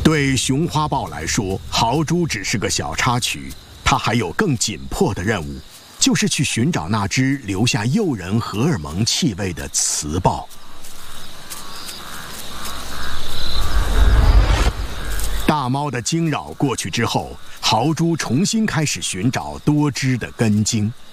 对熊花豹来说，豪猪只是个小插曲，它还有更紧迫的任务，就是去寻找那只留下诱人荷尔蒙气味的雌豹。大猫的惊扰过去之后，豪猪重新开始寻找多汁的根茎。